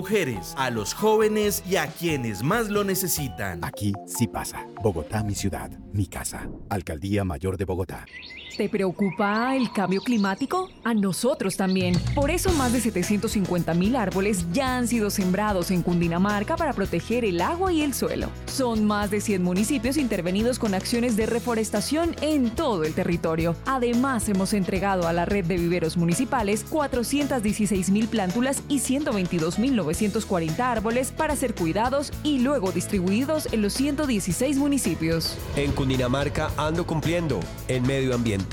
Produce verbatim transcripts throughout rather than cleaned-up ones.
mujeres, a los jóvenes y a quienes más lo necesitan. Aquí sí pasa. Bogotá, mi ciudad, mi casa. Alcaldía Mayor de Bogotá. ¿Te preocupa el cambio climático? A nosotros también. Por eso más de setecientos cincuenta mil árboles ya han sido sembrados en Cundinamarca para proteger el agua y el suelo. Son más de cien municipios intervenidos con acciones de reforestación en todo el territorio. Además, hemos entregado a la red de viveros municipales cuatrocientas dieciséis mil plántulas y ciento veintidós mil novecientos cuarenta árboles para ser cuidados y luego distribuidos en los ciento dieciséis municipios. En Cundinamarca ando cumpliendo en medio ambiente.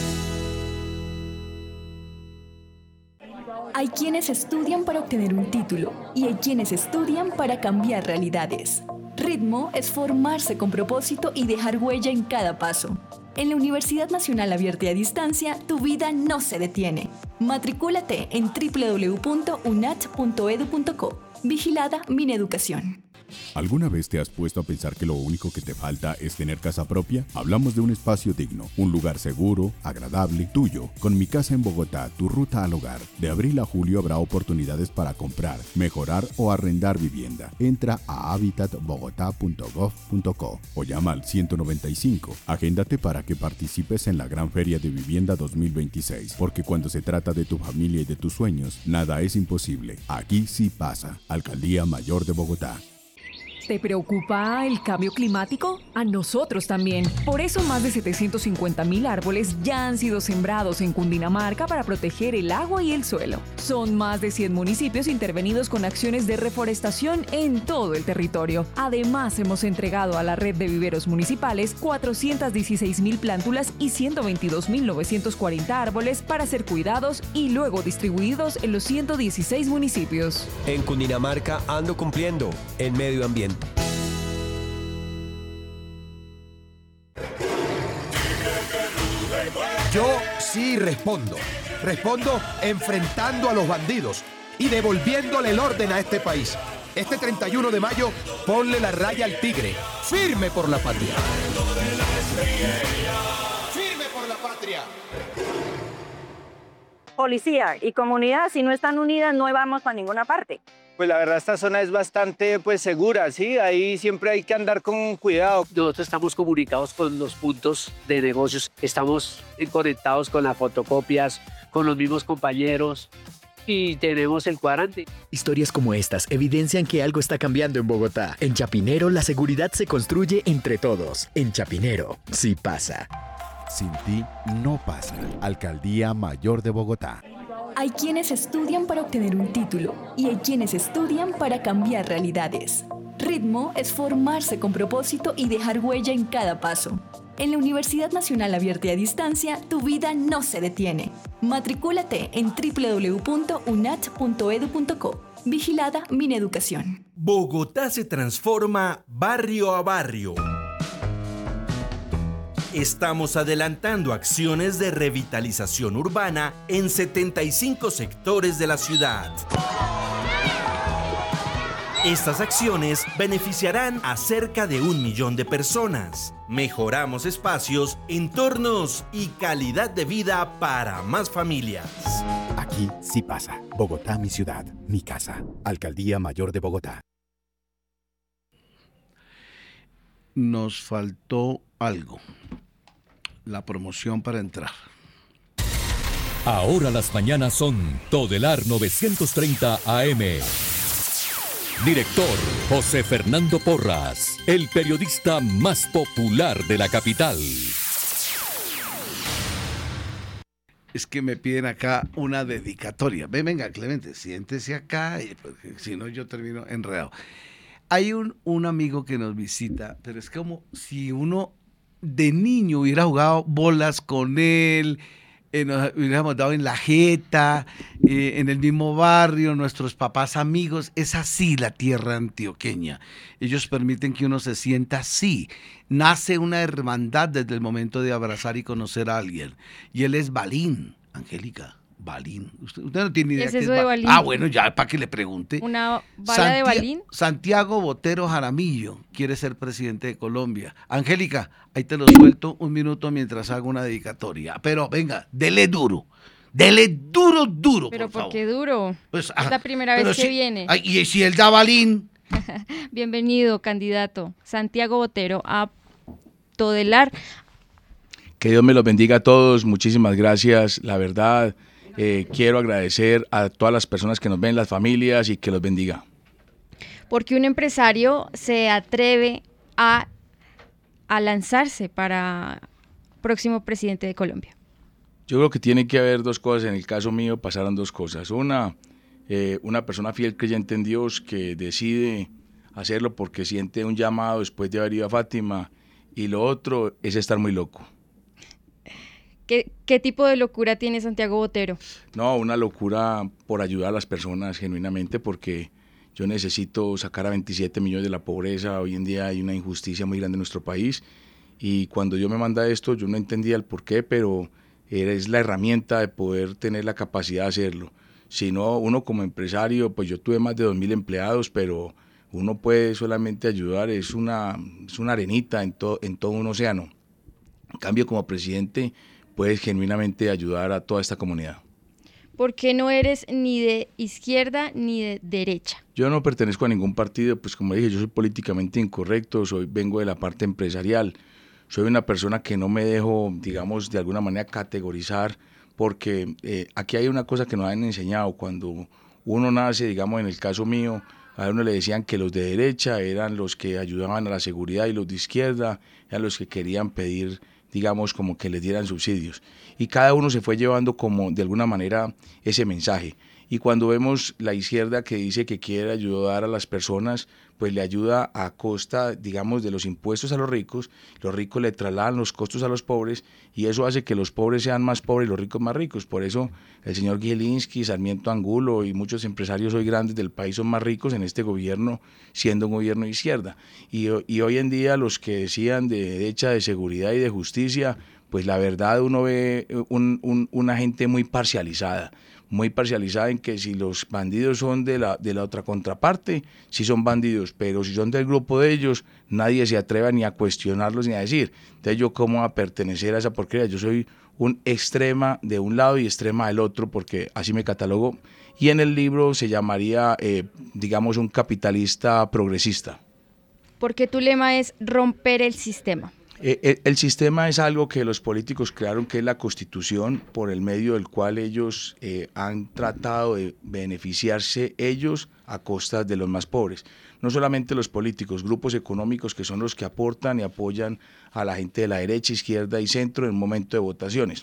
Hay quienes estudian para obtener un título y hay quienes estudian para cambiar realidades. Ritmo es formarse con propósito y dejar huella en cada paso. En la Universidad Nacional Abierta y a Distancia, tu vida no se detiene. Matricúlate en doble u doble u doble u punto u n a t punto e d u punto co. Vigilada Mineducación. ¿Alguna vez te has puesto a pensar que lo único que te falta es tener casa propia? Hablamos de un espacio digno, un lugar seguro, agradable, tuyo. Con Mi Casa en Bogotá, tu ruta al hogar. De abril a julio habrá oportunidades para comprar, mejorar o arrendar vivienda. Entra a habitat bogotá punto gov punto co o llama al ciento noventa y cinco. Agéndate para que participes en la Gran Feria de Vivienda dos mil veintiséis, porque cuando se trata de tu familia y de tus sueños, nada es imposible. Aquí sí pasa. Alcaldía Mayor de Bogotá. ¿Te preocupa el cambio climático? A nosotros también. Por eso más de setecientos cincuenta mil árboles ya han sido sembrados en Cundinamarca para proteger el agua y el suelo. Son más de cien municipios intervenidos con acciones de reforestación en todo el territorio. Además, hemos entregado a la red de viveros municipales cuatrocientas dieciséis mil plántulas y ciento veintidós mil novecientos cuarenta árboles para ser cuidados y luego distribuidos en los ciento dieciséis municipios. En Cundinamarca ando cumpliendo en medio ambiente. Yo sí respondo. Respondo enfrentando a los bandidos y devolviéndole el orden a este país. Este treinta y uno de mayo, ponle la raya al tigre. Firme por la patria. Firme por la patria. Policía y comunidad, si no están unidas, no vamos para ninguna parte. Pues la verdad esta zona es bastante pues segura, ¿sí? Ahí siempre hay que andar con cuidado. Nosotros estamos comunicados con los puntos de negocios, estamos conectados con las fotocopias, con los mismos compañeros y tenemos el cuadrante. Historias como estas evidencian que algo está cambiando en Bogotá. En Chapinero la seguridad se construye entre todos. En Chapinero sí pasa. Sin ti no pasa. Alcaldía Mayor de Bogotá. Hay quienes estudian para obtener un título y hay quienes estudian para cambiar realidades. Ritmo es formarse con propósito y dejar huella en cada paso. En la Universidad Nacional Abierta y a Distancia, tu vida no se detiene. Matricúlate en doble u doble u doble u punto u n a t punto e d u punto co. Vigilada Mineducación. Bogotá se transforma barrio a barrio. Estamos adelantando acciones de revitalización urbana en setenta y cinco sectores de la ciudad. Estas acciones beneficiarán a cerca de un millón de personas. Mejoramos espacios, entornos y calidad de vida para más familias. Aquí sí pasa. Bogotá, mi ciudad, mi casa. Alcaldía Mayor de Bogotá. Nos faltó algo. La promoción para entrar. Ahora las mañanas son Todelar novecientos treinta A M. Director José Fernando Porras, el periodista más popular de la capital. Es que me piden acá una dedicatoria. Ven, venga, Clemente, siéntese acá, porque si no yo termino enredado. Hay un, un amigo que nos visita, pero es como si uno de niño hubiera jugado bolas con él, eh, nos hubiéramos dado en la jeta, eh, en el mismo barrio, nuestros papás amigos. Es así la tierra antioqueña. Ellos permiten que uno se sienta así. Nace una hermandad desde el momento de abrazar y conocer a alguien. Y él es Balín, Angélica. Balín. Usted, usted no tiene idea ¿Es qué eso es de ba- Balín? Ah, bueno, ya para que le pregunte. ¿Una bala de Balín? Santiago Botero Jaramillo quiere ser presidente de Colombia. Angélica, ahí te lo suelto un minuto mientras hago una dedicatoria. Pero venga, dele duro. Dele duro, duro, Pero por ¿por favor. qué duro? Pues, es ah, la primera pero vez que si- viene. ay, y si él da balín, Bienvenido, candidato Santiago Botero a Todelar. Que Dios me los bendiga a todos, muchísimas gracias. La verdad, eh, quiero agradecer a todas las personas que nos ven, las familias, y que los bendiga. Porque un empresario se atreve a, a lanzarse para próximo presidente de Colombia. Yo creo que tiene que haber dos cosas. En el caso mío pasaron dos cosas. Una, eh, una persona fiel creyente en Dios que decide hacerlo porque siente un llamado después de haber ido a Fátima. Y lo otro es estar muy loco. ¿Qué, qué tipo de locura tiene Santiago Botero? No, una locura por ayudar a las personas genuinamente, porque yo necesito sacar a veintisiete millones de la pobreza. Hoy en día hay una injusticia muy grande en nuestro país. Y cuando yo me manda esto, yo no entendía el por qué, pero es la herramienta de poder tener la capacidad de hacerlo. Si no, uno como empresario, pues yo tuve más de dos mil empleados, pero uno puede solamente ayudar, es una, es una arenita en, to, en todo un océano. En cambio, como presidente, puedes genuinamente ayudar a toda esta comunidad. ¿Por qué no eres ni de izquierda ni de derecha? Yo no pertenezco a ningún partido, pues como dije, yo soy políticamente incorrecto, soy, vengo de la parte empresarial. Soy una persona que no me dejo, digamos, de alguna manera categorizar, porque eh, aquí hay una cosa que nos han enseñado. Cuando uno nace, digamos, en el caso mío, a uno le decían que los de derecha eran los que ayudaban a la seguridad y los de izquierda eran los que querían pedir, digamos, como que les dieran subsidios. Y cada uno se fue llevando como, de alguna manera, ese mensaje. Y cuando vemos la izquierda que dice que quiere ayudar a las personas, pues le ayuda a costa, digamos, de los impuestos a los ricos, los ricos le trasladan los costos a los pobres, y eso hace que los pobres sean más pobres y los ricos más ricos. Por eso el señor Gilinski, Sarmiento Angulo y muchos empresarios hoy grandes del país son más ricos en este gobierno, siendo un gobierno de izquierda. Y, y hoy en día los que decían de derecha, de seguridad y de justicia, pues la verdad uno ve un, un, una gente muy parcializada. muy parcializada en que si los bandidos son de la, de la otra contraparte, sí son bandidos, pero si son del grupo de ellos, nadie se atreve ni a cuestionarlos ni a decir. Entonces yo cómo a pertenecer a esa porquería, yo soy un extrema de un lado y extrema del otro, porque así me catalogo, y en el libro se llamaría, eh, digamos, un capitalista progresista. Porque tu lema es romper el sistema. Eh, el, el sistema es algo que los políticos crearon, que es la Constitución, por el medio del cual ellos eh, han tratado de beneficiarse ellos a costas de los más pobres. No solamente los políticos, grupos económicos que son los que aportan y apoyan a la gente de la derecha, izquierda y centro en el momento de votaciones.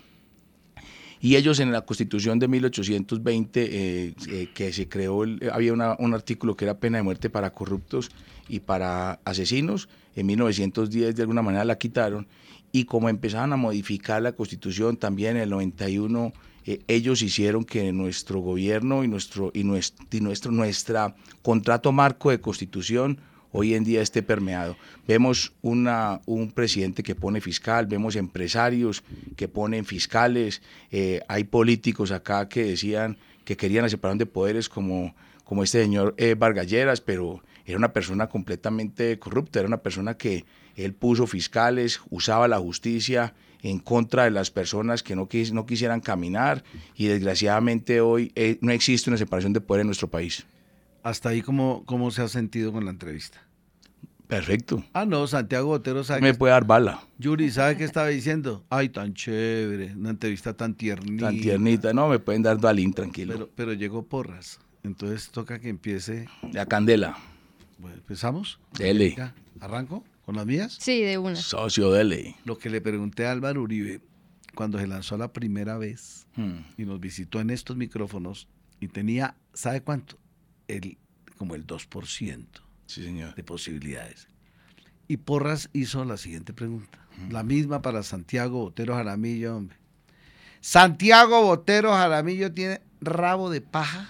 Y ellos en la Constitución de mil ochocientos veinte, eh, eh, que se creó, el, había una, un artículo que era pena de muerte para corruptos y para asesinos. En mil novecientos diez de alguna manera la quitaron, y como empezaban a modificar la Constitución también en el noventa y uno, eh, ellos hicieron que nuestro gobierno y nuestro y nuestro, y nuestro nuestra contrato marco de Constitución hoy en día esté permeado. Vemos una, un presidente que pone fiscal, vemos empresarios que ponen fiscales, eh, hay políticos acá que decían que querían la separación de poderes como, como este señor eh, Vargas Lleras, pero era una persona completamente corrupta, era una persona que él puso fiscales, usaba la justicia en contra de las personas que no, quis, no quisieran caminar, y desgraciadamente hoy eh, no existe una separación de poder en nuestro país. Hasta ahí, ¿cómo, cómo se ha sentido con la entrevista? Perfecto. Ah, no, Santiago Botero sabe. Me que... puede dar bala. Yuri, ¿sabe qué estaba diciendo? Ay, tan chévere, una entrevista tan tiernita. Tan tiernita, no, me pueden dar balín, tranquilo. Pero, pero llegó Porras, entonces toca que empiece. La candela. Bueno, ¿empezamos? Dele. Ya, ¿arranco con las mías? Sí, de una. Socio, dele. Lo que le pregunté a Álvaro Uribe cuando se lanzó la primera vez hmm. y nos visitó en estos micrófonos, y tenía, ¿sabe cuánto? El, como el dos por ciento sí, señor. De posibilidades. Y Porras hizo la siguiente pregunta, hmm. la misma para Santiago Botero Jaramillo, hombre. ¿Santiago Botero Jaramillo tiene rabo de paja?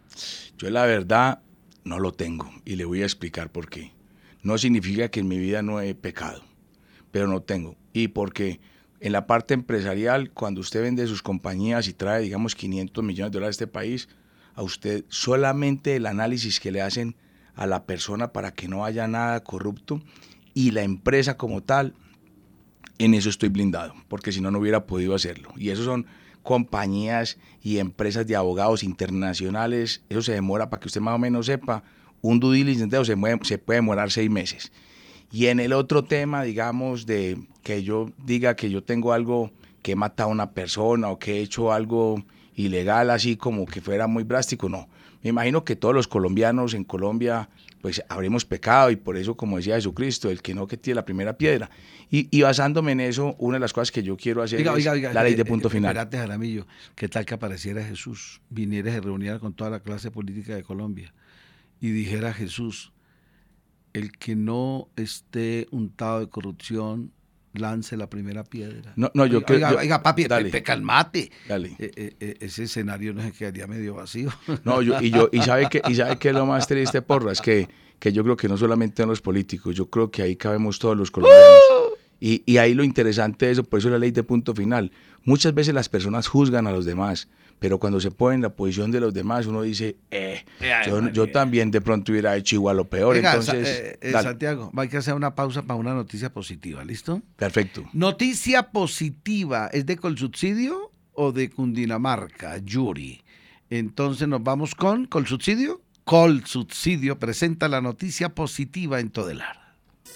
Yo la verdad no lo tengo, y le voy a explicar por qué. No significa que en mi vida no he pecado, pero no tengo. Y porque en la parte empresarial, cuando usted vende sus compañías y trae, digamos, quinientos millones de dólares a este país, a usted solamente el análisis que le hacen a la persona para que no haya nada corrupto, y la empresa como tal, en eso estoy blindado, porque si no, no hubiera podido hacerlo. Y esos son compañías y empresas de abogados internacionales, eso se demora, para que usted más o menos sepa, un due diligence se, mueve, se puede demorar seis meses. Y en el otro tema, digamos, de que yo diga que yo tengo algo, que he matado a una persona o que he hecho algo ilegal, así como que fuera muy drástico, no. Me imagino que todos los colombianos en Colombia pues habremos pecado, y por eso, como decía Jesucristo, el que no que tire la primera piedra. Y, y basándome en eso, una de las cosas que yo quiero hacer oiga, es oiga, oiga, la ley de eh, punto eh, final. Espérate, Jaramillo, ¿qué tal que apareciera Jesús, viniera y se reuniera con toda la clase política de Colombia y dijera Jesús, el que no esté untado de corrupción, lance la primera piedra? No, no, yo oiga, creo... oiga, yo, oiga, papi, dale, pe, calmate. Dale. Eh, eh, eh, ese escenario no se quedaría medio vacío. No, yo, y yo, y sabe que, y sabe que es lo más triste, Porras, que, que yo creo que no solamente en los políticos, yo creo que ahí cabemos todos los colombianos. ¡Uh! Y, y ahí lo interesante de eso, por eso la ley de punto final. Muchas veces las personas juzgan a los demás, pero cuando se pone en la posición de los demás, uno dice, eh, yo, yo también de pronto hubiera hecho igual o peor. Oiga, entonces, eh, eh, Santiago, hay que hacer una pausa para una noticia positiva, ¿listo? Perfecto. Noticia positiva, ¿es de Colsubsidio o de Cundinamarca, Yuri? Entonces nos vamos con Colsubsidio. Colsubsidio presenta la noticia positiva en Todelar.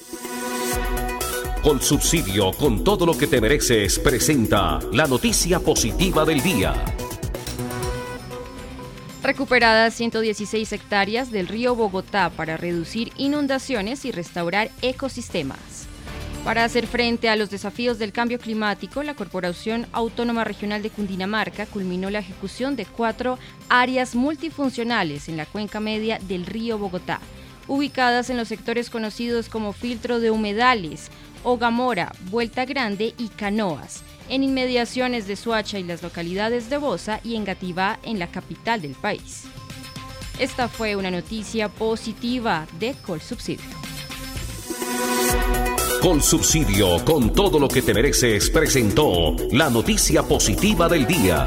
Colsubsidio, con todo lo que te mereces, presenta la noticia positiva del día. Recuperadas ciento dieciséis hectáreas del río Bogotá para reducir inundaciones y restaurar ecosistemas. Para hacer frente a los desafíos del cambio climático, la Corporación Autónoma Regional de Cundinamarca culminó la ejecución de cuatro áreas multifuncionales en la cuenca media del río Bogotá, ubicadas en los sectores conocidos como Filtro de Humedales, Ogamora, Vuelta Grande y Canoas, en inmediaciones de Soacha y las localidades de Bosa y Engativá, en la capital del país. Esta fue una noticia positiva de Colsubsidio. Colsubsidio, con todo lo que te mereces, presentó la noticia positiva del día.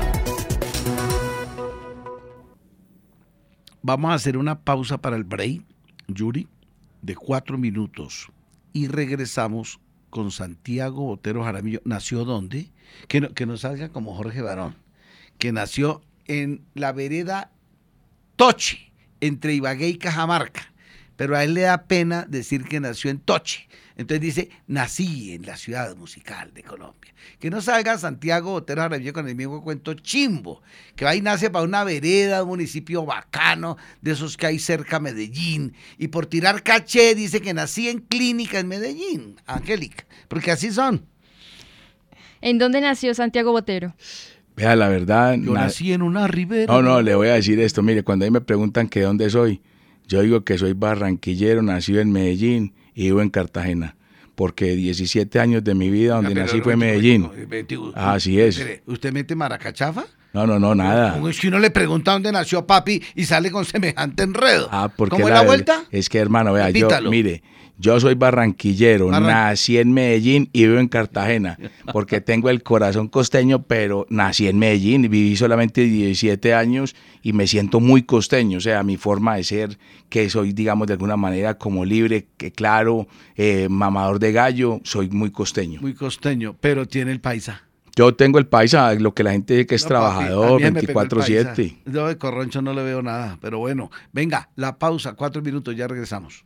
Vamos a hacer una pausa para el break, Yuri, de cuatro minutos. Y regresamos con Santiago Botero Jaramillo. ¿Nació dónde? Que no, que no salga como Jorge Barón, que nació en la vereda Toche, entre Ibagué y Cajamarca. Pero a él le da pena decir que nació en Toche. Entonces dice, nací en la ciudad musical de Colombia. Que no salga Santiago Botero Jaramillo con el mismo cuento chimbo, que va y nace para una vereda, un municipio bacano, de esos que hay cerca a Medellín, y por tirar caché dice que nací en Clínica en Medellín, Angélica, porque así son. ¿En dónde nació Santiago Botero? Vea, la verdad... Yo na... nací en una ribera. No, no, le voy a decir esto, mire, cuando a mí me preguntan que de dónde soy, yo digo que soy barranquillero, nacido en Medellín y vivo en Cartagena, porque diecisiete años de mi vida donde nací fue en Medellín. Así es. ¿Usted mete maracachafa? No, no, no, nada. Es que uno le pregunta dónde nació papi y sale con semejante enredo. Ah, porque ¿Cómo es la, la vuelta? Es que, hermano, vea, Repítalo. yo, mire, yo soy barranquillero, Barran... nací en Medellín y vivo en Cartagena, porque tengo el corazón costeño, pero nací en Medellín, viví solamente diecisiete años y me siento muy costeño, o sea, mi forma de ser, que soy, digamos, de alguna manera como libre, que claro, eh, mamador de gallo, soy muy costeño. Muy costeño, pero tiene el paisa. Yo tengo el paisa, lo que la gente dice que es no, trabajador, veinticuatro siete. Yo de Corroncho no le veo nada, pero bueno, venga, la pausa, cuatro minutos, ya regresamos.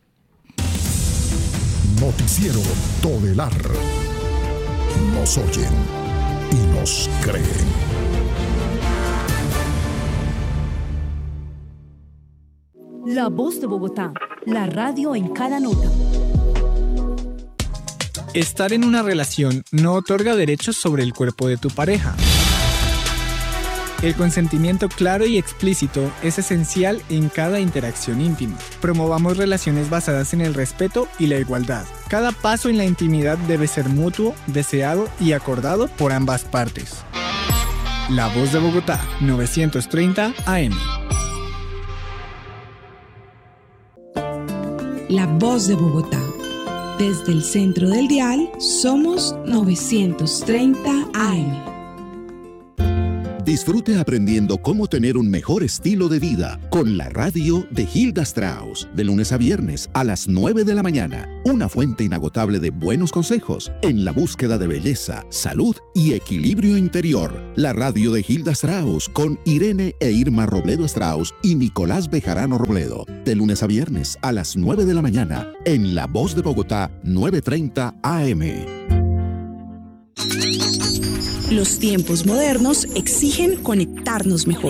Noticiero Todelar. Nos oyen y nos creen. La Voz de Bogotá, la radio en cada nota. Estar en una relación no otorga derechos sobre el cuerpo de tu pareja. El consentimiento claro y explícito es esencial en cada interacción íntima. Promovamos relaciones basadas en el respeto y la igualdad. Cada paso en la intimidad debe ser mutuo, deseado y acordado por ambas partes. La Voz de Bogotá, novecientos treinta A M. La Voz de Bogotá. Desde el centro del dial, somos novecientos treinta A M. Disfrute aprendiendo cómo tener un mejor estilo de vida con la radio de Hilda Strauss, de lunes a viernes a las nueve de la mañana. Una fuente inagotable de buenos consejos en la búsqueda de belleza, salud y equilibrio interior. La radio de Hilda Strauss con Irene e Irma Robledo Strauss y Nicolás Bejarano Robledo, de lunes a viernes a las nueve de la mañana en La Voz de Bogotá, nueve treinta A M. Los tiempos modernos exigen conectarnos mejor.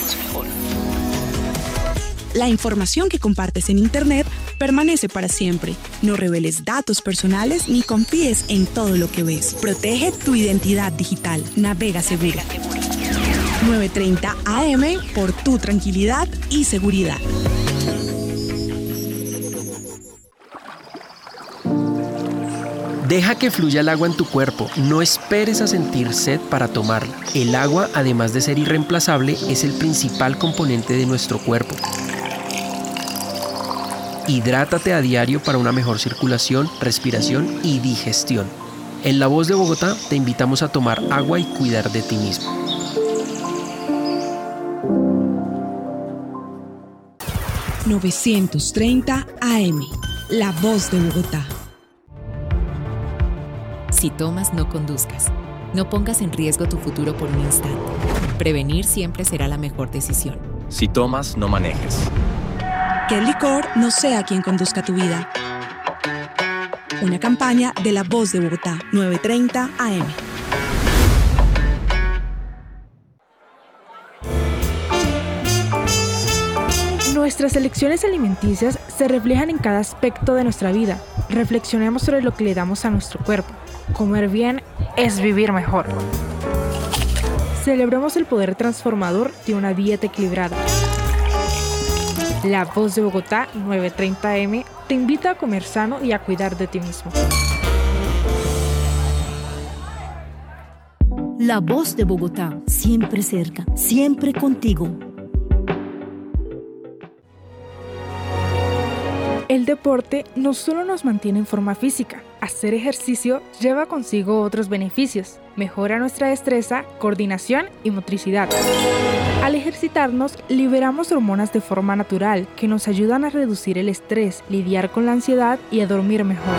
La información que compartes en Internet permanece para siempre. No reveles datos personales ni confíes en todo lo que ves. Protege tu identidad digital. Navega seguro. nueve treinta A M por tu tranquilidad y seguridad. Deja que fluya el agua en tu cuerpo, no esperes a sentir sed para tomarla. El agua, además de ser irreemplazable, es el principal componente de nuestro cuerpo. Hidrátate a diario para una mejor circulación, respiración y digestión. En La Voz de Bogotá te invitamos a tomar agua y cuidar de ti mismo. novecientos treinta A M, La Voz de Bogotá. Si tomas, no conduzcas. No pongas en riesgo tu futuro por un instante. Prevenir siempre será la mejor decisión. Si tomas, no manejes. Que el licor no sea quien conduzca tu vida. Una campaña de La Voz de Bogotá, nueve treinta A M. Nuestras elecciones alimenticias se reflejan en cada aspecto de nuestra vida. Reflexionemos sobre lo que le damos a nuestro cuerpo. Comer bien es vivir mejor. Celebremos el poder transformador de una dieta equilibrada. La Voz de Bogotá, nueve treinta A M, te invita a comer sano y a cuidar de ti mismo. La Voz de Bogotá, siempre cerca, siempre contigo. El deporte no solo nos mantiene en forma física. Hacer ejercicio lleva consigo otros beneficios. Mejora nuestra destreza, coordinación y motricidad. Al ejercitarnos, liberamos hormonas de forma natural que nos ayudan a reducir el estrés, lidiar con la ansiedad y a dormir mejor.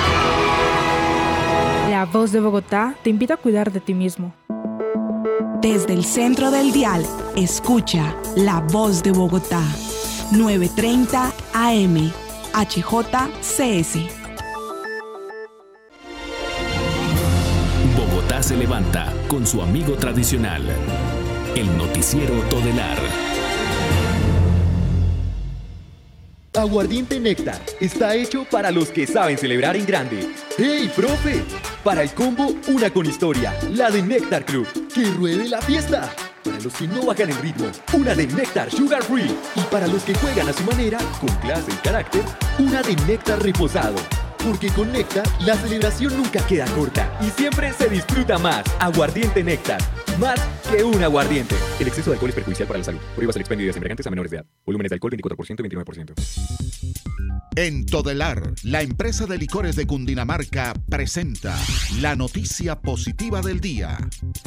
La Voz de Bogotá te invita a cuidar de ti mismo. Desde el centro del dial, escucha La Voz de Bogotá, nueve treinta A M. H J C S. Bogotá se levanta con su amigo tradicional, el noticiero Todelar. Aguardiente Néctar está hecho para los que saben celebrar en grande. ¡Hey, profe! Para el combo, una con historia, la de Néctar Club. ¡Que ruede la fiesta! Para los que no bajan el ritmo, una de Néctar Sugar Free. Y para los que juegan a su manera, con clase y carácter, una de Néctar Reposado. Porque con Néctar, la celebración nunca queda corta y siempre se disfruta más. Aguardiente Néctar, más que un aguardiente. El exceso de alcohol es perjudicial para la salud. Prohíbas el expendio de embriagantes a menores de edad. Volúmenes de alcohol veinticuatro por ciento y veintinueve por ciento. En Todelar, la empresa de licores de Cundinamarca presenta la noticia positiva del día.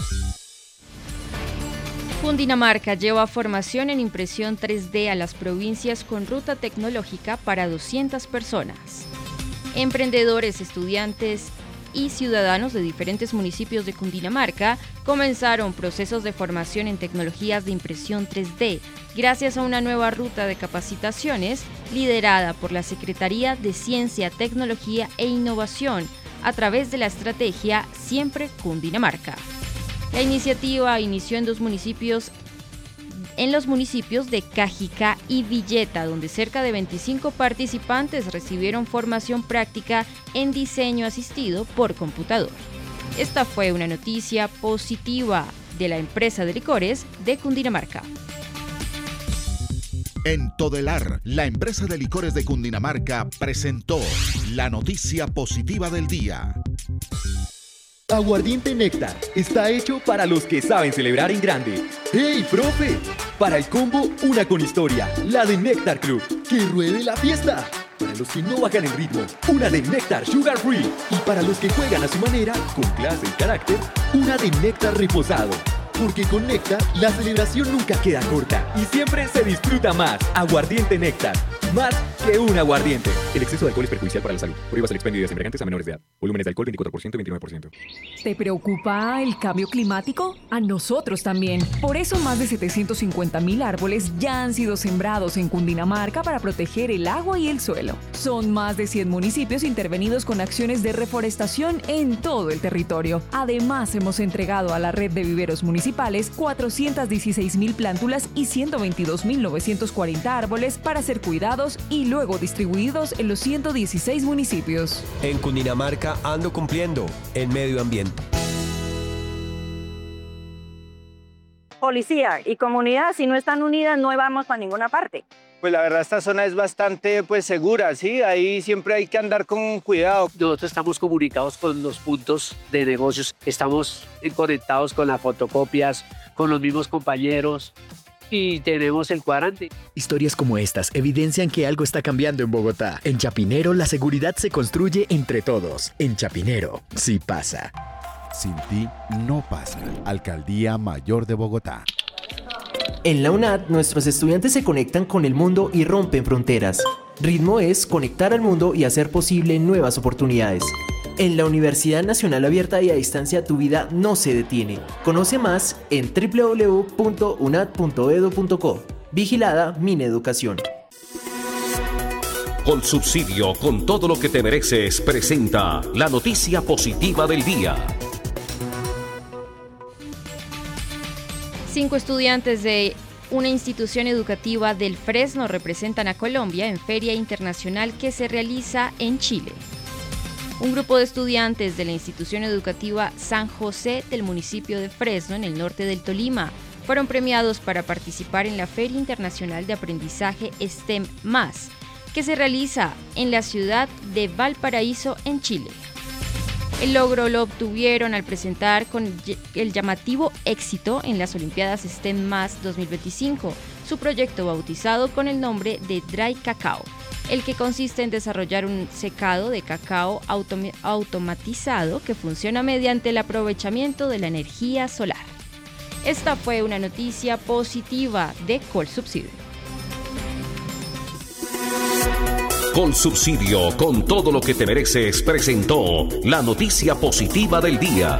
Cundinamarca lleva formación en impresión tres D a las provincias con ruta tecnológica para doscientas personas. Emprendedores, estudiantes y ciudadanos de diferentes municipios de Cundinamarca comenzaron procesos de formación en tecnologías de impresión tres D gracias a una nueva ruta de capacitaciones liderada por la Secretaría de Ciencia, Tecnología e Innovación a través de la estrategia Siempre Cundinamarca. La iniciativa inició en dos municipios, en los municipios de Cajicá y Villeta, donde cerca de veinticinco participantes recibieron formación práctica en diseño asistido por computador. Esta fue una noticia positiva de la empresa de licores de Cundinamarca. En Todelar, la empresa de licores de Cundinamarca presentó la noticia positiva del día. Aguardiente Néctar está hecho para los que saben celebrar en grande. ¡Hey, profe! Para el combo, una con historia, la de Néctar Club. ¡Que ruede la fiesta! Para los que no bajan el ritmo, una de Néctar Sugar Free. Y para los que juegan a su manera, con clase y carácter, una de Néctar Reposado. Porque con Néctar, la celebración nunca queda corta y siempre se disfruta más. Aguardiente Néctar. Más que un aguardiente. El exceso de alcohol es perjudicial para la salud. Prohíbas el expendio de embriagantes a menores de edad. Volúmenes de alcohol veinticuatro por ciento y veintinueve por ciento. ¿Te preocupa el cambio climático? A nosotros también. Por eso más de setecientos cincuenta mil árboles ya han sido sembrados en Cundinamarca para proteger el agua y el suelo. Son más de cien municipios intervenidos con acciones de reforestación en todo el territorio. Además, hemos entregado a la red de viveros municipales cuatrocientas dieciséis mil plántulas y ciento veintidós mil novecientos cuarenta árboles para ser cuidados y luego distribuidos en los ciento dieciséis municipios. En Cundinamarca ando cumpliendo en medio ambiente. Policía y comunidad, si no están unidas, no vamos para ninguna parte. Pues la verdad esta zona es bastante pues segura, ¿sí? Ahí siempre hay que andar con cuidado. Nosotros estamos comunicados con los puntos de negocios, estamos conectados con las fotocopias, con los mismos compañeros y tenemos el cuadrante. Historias como estas evidencian que algo está cambiando en Bogotá. En Chapinero, la seguridad se construye entre todos. En Chapinero, sí pasa. Sin ti no pasa. Alcaldía Mayor de Bogotá. En la UNAD, nuestros estudiantes se conectan con el mundo y rompen fronteras. Ritmo es conectar al mundo y hacer posible nuevas oportunidades. En la Universidad Nacional Abierta y a Distancia, tu vida no se detiene. Conoce más en doble u doble u doble u punto u n a d punto e d u punto co. Vigilada Mineducación. Colsubsidio, con todo lo que te mereces, presenta la noticia positiva del día. Cinco estudiantes de una institución educativa del Fresno representan a Colombia en Feria Internacional que se realiza en Chile. Un grupo de estudiantes de la institución educativa San José del municipio de Fresno, en el norte del Tolima, fueron premiados para participar en la Feria Internacional de Aprendizaje STEM más, que se realiza en la ciudad de Valparaíso, en Chile. El logro lo obtuvieron al presentar con el llamativo éxito en las Olimpiadas STEM más dos mil veinticinco, su proyecto bautizado con el nombre de Dry Cacao, el que consiste en desarrollar un secado de cacao autom- automatizado que funciona mediante el aprovechamiento de la energía solar. Esta fue una noticia positiva de Colsubsidio. Colsubsidio, con todo lo que te mereces, presentó la noticia positiva del día.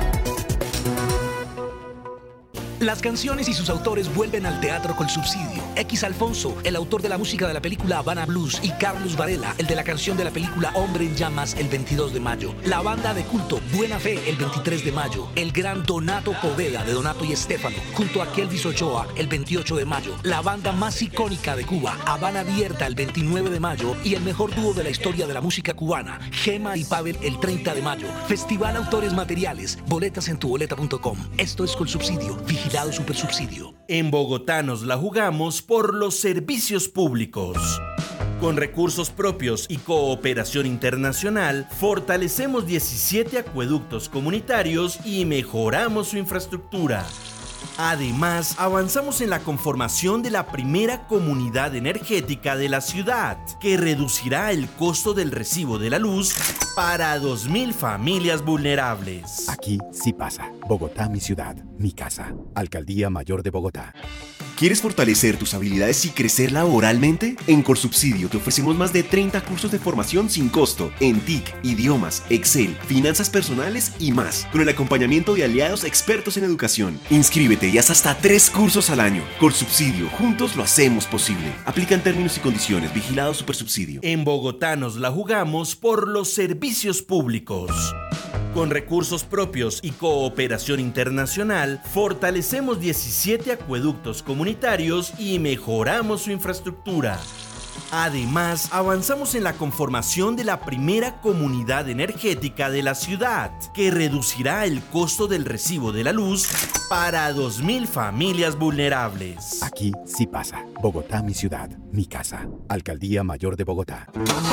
Las canciones y sus autores vuelven al teatro Colsubsidio. X Alfonso, el autor de la música de la película Habana Blues, y Carlos Varela, el de la canción de la película Hombre en Llamas, el veintidós de mayo. La banda de culto Buena Fe, el veintitrés de mayo. El gran Donato Poveda, de Donato y Estefano, junto a Kelvis Ochoa, el veintiocho de mayo. La banda más icónica de Cuba, Habana Abierta, el veintinueve de mayo. Y el mejor dúo de la historia de la música cubana, Gema y Pavel, el treinta de mayo. Festival Autores Materiales, boletas en tu boleta punto com. Esto es Colsubsidio, vigilado Supersubsidio. En Bogotá nos la jugamos por los servicios públicos. Con recursos propios y cooperación internacional, fortalecemos diecisiete acueductos comunitarios y mejoramos su infraestructura. Además, avanzamos en la conformación de la primera comunidad energética de la ciudad, que reducirá el costo del recibo de la luz para dos mil familias vulnerables. Aquí sí pasa. Bogotá, mi ciudad, mi casa. Alcaldía Mayor de Bogotá. ¿Quieres fortalecer tus habilidades y crecer laboralmente? En Colsubsidio te ofrecemos más de treinta cursos de formación sin costo en T I C, idiomas, Excel, finanzas personales y más, con el acompañamiento de aliados expertos en educación. Inscríbete y haz hasta tres cursos al año. Colsubsidio, juntos lo hacemos posible. Aplican términos y condiciones. Vigilado Supersubsidio. En Bogotá nos la jugamos por los servicios públicos. Con recursos propios y cooperación internacional, fortalecemos diecisiete acueductos comunitarios y mejoramos su infraestructura. Además, avanzamos en la conformación de la primera comunidad energética de la ciudad, que reducirá el costo del recibo de la luz para dos mil familias vulnerables. Aquí sí pasa. Bogotá, mi ciudad, mi casa. Alcaldía Mayor de Bogotá.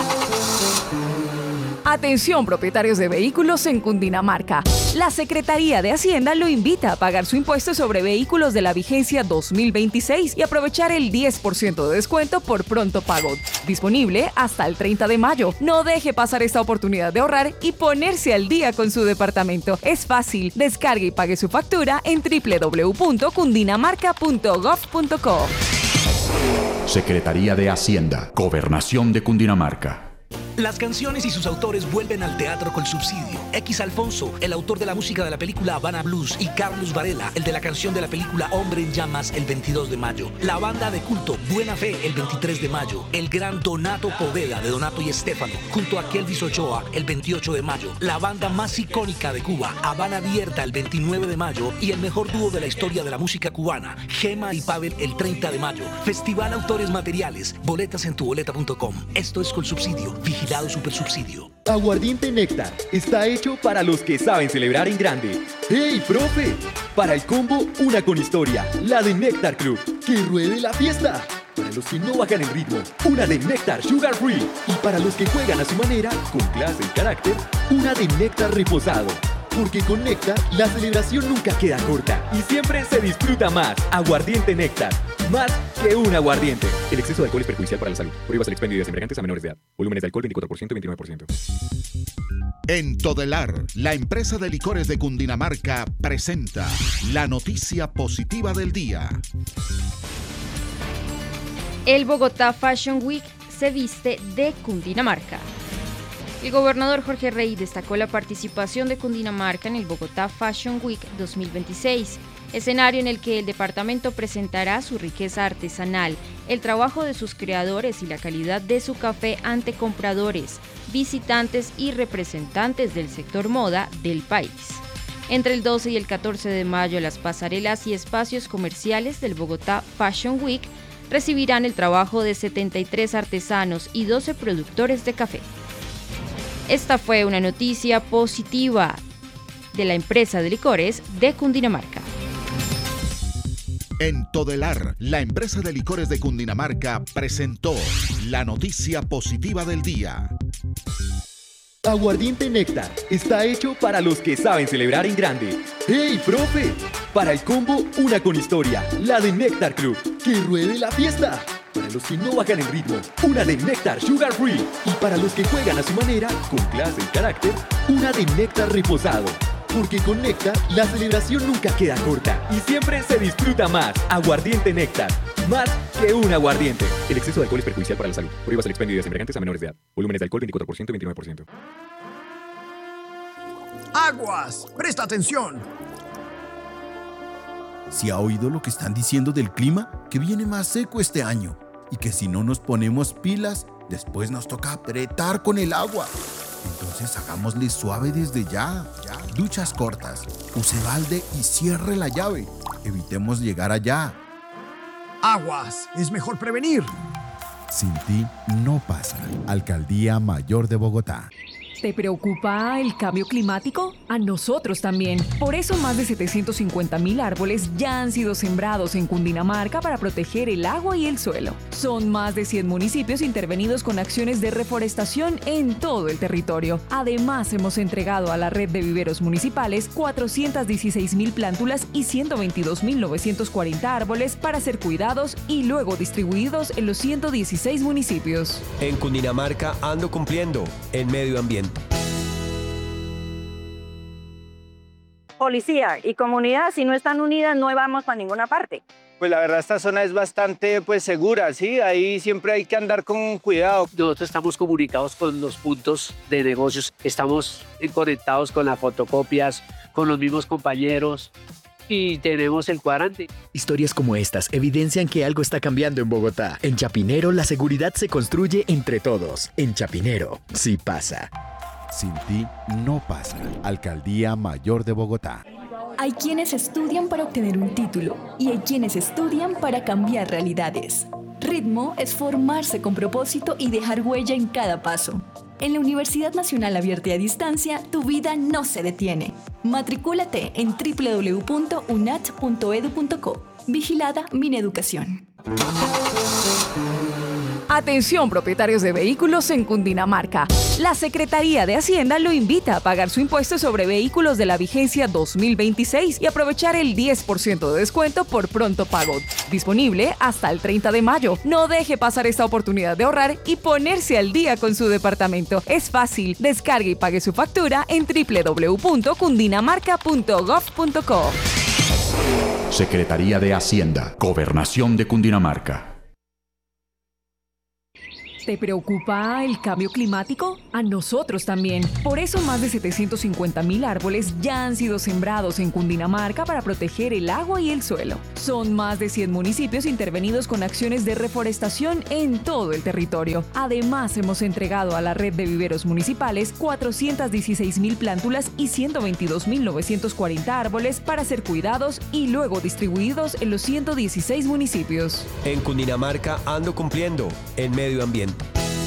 Atención, propietarios de vehículos en Cundinamarca. La Secretaría de Hacienda lo invita a pagar su impuesto sobre vehículos de la vigencia dos mil veintiséis y aprovechar el diez por ciento de descuento por pronto pago. prepago, disponible hasta el treinta de mayo. No deje pasar esta oportunidad de ahorrar y ponerse al día con su departamento. Es fácil, descargue y pague su factura en doble u doble u doble u punto cundinamarca punto gov punto co. Secretaría de Hacienda, Gobernación de Cundinamarca. Las canciones y sus autores vuelven al teatro con subsidio. X Alfonso, el autor de la música de la película Habana Blues, y Carlos Varela, el de la canción de la película Hombre en Llamas, el veintidós de mayo. La banda de culto Buena Fe, el veintitrés de mayo. El gran Donato Poveda, de Donato y Estefano, junto a Kelvis Ochoa, el veintiocho de mayo. La banda más icónica de Cuba, Habana Abierta, el veintinueve de mayo. Y el mejor dúo de la historia de la música cubana, Gema y Pavel, el treinta de mayo. Festival Autores Materiales, boletas en tu boleta punto com. Esto es con subsidio, vigilado Supersubsidio. Aguardiente Néctar está hecho para los que saben celebrar en grande. ¡Hey, profe! Para el combo, una con historia, la de Néctar Club. ¡Que ruede la fiesta! Para los que no bajan el ritmo, una de Néctar Sugar Free. Y para los que juegan a su manera, con clase y carácter, una de Néctar Reposado. Porque con Néctar, la celebración nunca queda corta y siempre se disfruta más. Aguardiente Néctar, más que un aguardiente. El exceso de alcohol es perjudicial para la salud. Prohíbas el expendio de embriagantes a menores de edad. Volúmenes de alcohol veinticuatro por ciento y veintinueve por ciento. En Todelar, la empresa de licores de Cundinamarca presenta la noticia positiva del día. El Bogotá Fashion Week se viste de Cundinamarca. El gobernador Jorge Rey destacó la participación de Cundinamarca en el Bogotá Fashion Week dos mil veintiséis, escenario en el que el departamento presentará su riqueza artesanal, el trabajo de sus creadores y la calidad de su café ante compradores, visitantes y representantes del sector moda del país. Entre el doce y el catorce de mayo, las pasarelas y espacios comerciales del Bogotá Fashion Week recibirán el trabajo de setenta y tres artesanos y doce productores de café. Esta fue una noticia positiva de la empresa de licores de Cundinamarca. En Todelar, la empresa de licores de Cundinamarca presentó la noticia positiva del día. Aguardiente Néctar está hecho para los que saben celebrar en grande. ¡Hey, profe! Para el combo, una con historia, la de Néctar Club. ¡Que ruede la fiesta! Para los que no bajan el ritmo, una de Néctar Sugar Free. Y para los que juegan a su manera, con clase y carácter, una de Néctar Reposado. Porque con Néctar, la celebración nunca queda corta y siempre se disfruta más. Aguardiente Néctar, más que un aguardiente. El exceso de alcohol es perjudicial para la salud. Prohíbas el expendio de embriagantes a menores de edad. Volúmenes de alcohol veinticuatro por ciento y veintinueve por ciento. ¡Aguas! ¡Presta atención! ¿Se ha oído lo que están diciendo del clima? Que viene más seco este año y que si no nos ponemos pilas, después nos toca apretar con el agua. Entonces hagámosle suave desde ya, ya. Duchas cortas, use balde y cierre la llave. Evitemos llegar allá. ¡Aguas! Es mejor prevenir. Sin ti no pasa. Alcaldía Mayor de Bogotá. ¿Te preocupa el cambio climático? A nosotros también. Por eso más de setecientos cincuenta mil árboles ya han sido sembrados en Cundinamarca para proteger el agua y el suelo. Son más de cien municipios intervenidos con acciones de reforestación en todo el territorio. Además, hemos entregado a la red de viveros municipales cuatrocientas dieciséis mil plántulas y ciento veintidós mil novecientos cuarenta árboles para ser cuidados y luego distribuidos en los ciento dieciséis municipios. En Cundinamarca ando cumpliendo en medio ambiente. Policía y comunidad, si no están unidas, no vamos para ninguna parte. Pues la verdad esta zona es bastante pues segura, ¿sí? Ahí siempre hay que andar con cuidado. Nosotros estamos comunicados con los puntos de negocios, estamos conectados con las fotocopias, con los mismos compañeros y tenemos el cuadrante. Historias como estas evidencian que algo está cambiando en Bogotá. En Chapinero, la seguridad se construye entre todos. En Chapinero, sí pasa. Sin ti no pasa. Alcaldía Mayor de Bogotá. Hay quienes estudian para obtener un título y hay quienes estudian para cambiar realidades. Ritmo es formarse con propósito y dejar huella en cada paso. En la Universidad Nacional Abierta y a Distancia, tu vida no se detiene. Matricúlate en doble u doble u doble u punto u n a t punto e d u punto co. Vigilada Mineducación. Atención propietarios de vehículos en Cundinamarca. La Secretaría de Hacienda lo invita a pagar su impuesto sobre vehículos de la vigencia dos mil veintiséis y aprovechar el diez por ciento de descuento por pronto pago. Disponible hasta el treinta de mayo. No deje pasar esta oportunidad de ahorrar y ponerse al día con su departamento. Es fácil. Descargue y pague su factura en doble u doble u doble u punto cundinamarca punto gov punto co. Secretaría de Hacienda, Gobernación de Cundinamarca. ¿Te preocupa el cambio climático? A nosotros también. Por eso más de setecientos cincuenta mil árboles ya han sido sembrados en Cundinamarca para proteger el agua y el suelo. Son más de cien municipios intervenidos con acciones de reforestación en todo el territorio. Además, hemos entregado a la red de viveros municipales cuatrocientas dieciséis mil plántulas y ciento veintidós mil novecientos cuarenta árboles para ser cuidados y luego distribuidos en los ciento dieciséis municipios. En Cundinamarca ando cumpliendo en medio ambiente.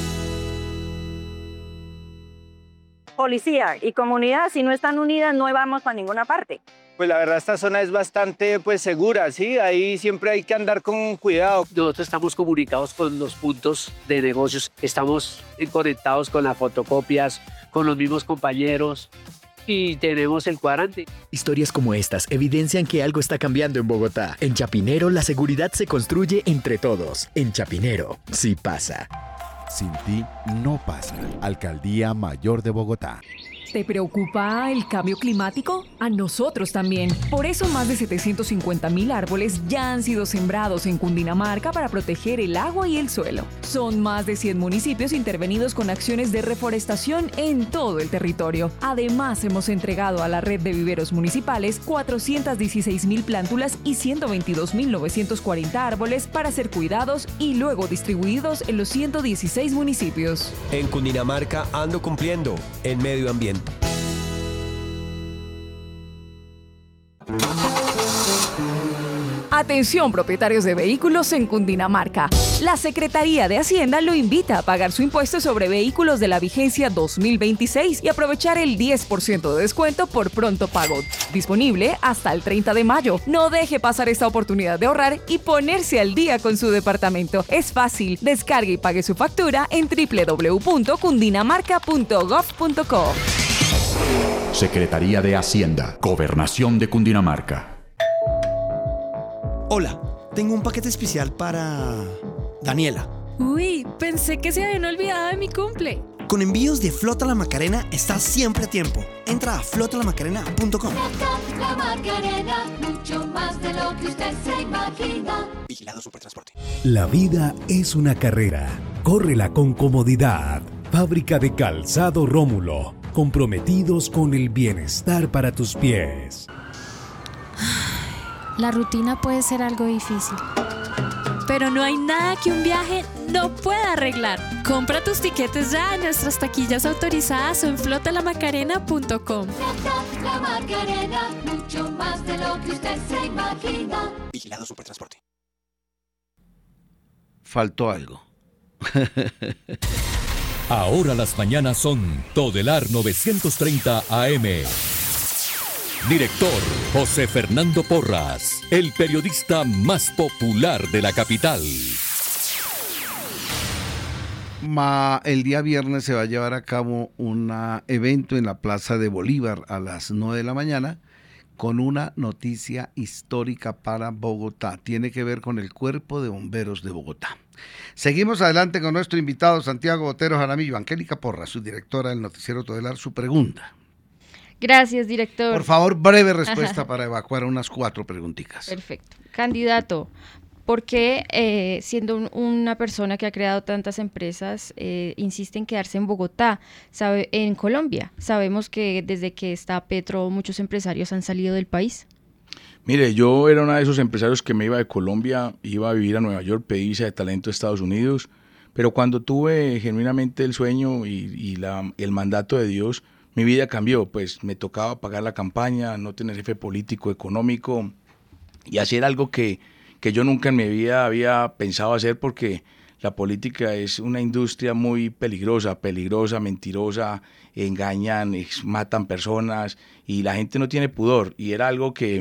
Policía y comunidad, si no están unidas, no vamos para ninguna parte. Pues la verdad esta zona es bastante pues segura, ¿sí? Ahí siempre hay que andar con cuidado. Nosotros estamos comunicados con los puntos de negocios, estamos conectados con las fotocopias, con los mismos compañeros y tenemos el cuadrante. Historias como estas evidencian que algo está cambiando en Bogotá. En Chapinero, la seguridad se construye entre todos. En Chapinero, sí pasa. Sin ti no pasa. Alcaldía Mayor de Bogotá. ¿Te preocupa el cambio climático? A nosotros también. Por eso más de setecientos cincuenta mil árboles ya han sido sembrados en Cundinamarca para proteger el agua y el suelo. Son más de cien municipios intervenidos con acciones de reforestación en todo el territorio. Además, hemos entregado a la red de viveros municipales cuatrocientas dieciséis mil plántulas y ciento veintidós mil novecientos cuarenta árboles para ser cuidados y luego distribuidos en los ciento dieciséis municipios. En Cundinamarca ando cumpliendo en medio ambiente. Atención propietarios de vehículos en Cundinamarca. La Secretaría de Hacienda lo invita a pagar su impuesto sobre vehículos de la vigencia dos mil veintiséis y aprovechar el diez por ciento de descuento por pronto pago. Disponible hasta el treinta de mayo. No deje pasar esta oportunidad de ahorrar y ponerse al día con su departamento. Es fácil. Descargue y pague su factura en doble u doble u doble u punto cundinamarca punto gov punto co. Secretaría de Hacienda, Gobernación de Cundinamarca. Hola, tengo un paquete especial para Daniela. Uy, pensé que se habían olvidado de mi cumple. Con envíos de Flota La Macarena estás siempre a tiempo. Entra a flota la macarena punto com. Flota La Macarena, mucho más de lo que usted se imagina. Vigilado Supertransporte. La vida es una carrera. Córrela con comodidad. Fábrica de Calzado Rómulo. Comprometidos con el bienestar para tus pies. La rutina puede ser algo difícil, pero no hay nada que un viaje no pueda arreglar. Compra tus tiquetes ya en nuestras taquillas autorizadas o en flota la macarena punto com. Flota La Macarena, mucho más de lo que usted se imagina. Vigilado Supertransporte. Faltó algo. Ahora las mañanas son Todelar novecientos treinta A M. Director José Fernando Porras, el periodista más popular de la capital. Ma, el día viernes se va a llevar a cabo un evento en la Plaza de Bolívar a las nueve de la mañana con una noticia histórica para Bogotá. Tiene que ver con el Cuerpo de Bomberos de Bogotá. Seguimos adelante con nuestro invitado Santiago Botero Jaramillo. Angélica Porras, su directora del noticiero Todelar, su pregunta. Gracias, director. Por favor, breve respuesta para evacuar unas cuatro preguntitas. Perfecto. Candidato, ¿por qué eh, siendo un, una persona que ha creado tantas empresas eh, insiste en quedarse en Bogotá, sabe, en Colombia? Sabemos que desde que está Petro muchos empresarios han salido del país. Mire, yo era uno de esos empresarios que me iba de Colombia, iba a vivir a Nueva York, pedí visa de talento a Estados Unidos, pero cuando tuve genuinamente el sueño y, y la, el mandato de Dios, mi vida cambió, pues me tocaba pagar la campaña, no tener jefe político, económico y hacer algo que, que yo nunca en mi vida había pensado hacer, porque la política es una industria muy peligrosa, peligrosa, mentirosa, engañan, matan personas y la gente no tiene pudor, y era algo que